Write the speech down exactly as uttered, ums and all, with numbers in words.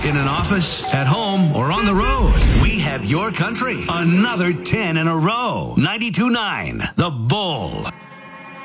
in an office, at home, or on the road. We have your country. Another ten in a row. ninety-two point nine, The Bull.